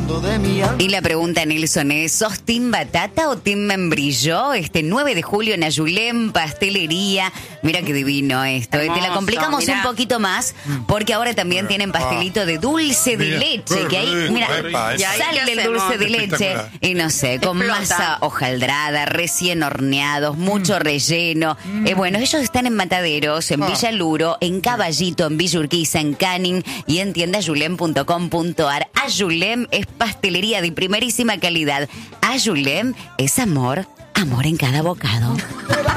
Y la pregunta, Nelson, es: ¿sos team batata o team membrillo? 9 de julio en Ayulem, pastelería. Mira qué divino esto. Hermoso, te la complicamos mirá. un poquito más, porque ahora también tienen pastelito de dulce de leche, que ahí, mira, ¿Y ahí sale qué el hacemos? dulce de leche Espectacular. y no sé, con Explota. masa hojaldrada, recién horneados, mucho relleno. Bueno, ellos están en Mataderos, en Villa Luro, en Caballito, en Villa Urquiza, en Canning y en tiendayulem.com.ar. Ayulem es pastelería de primerísima calidad. Ayulem es amor, amor en cada bocado.